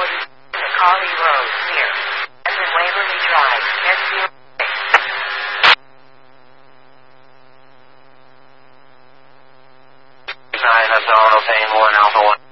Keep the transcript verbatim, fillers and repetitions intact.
road is McCauley Road, near and then Waverly Drive, Enfield. Nine, that's Auto Payne one Alpha one.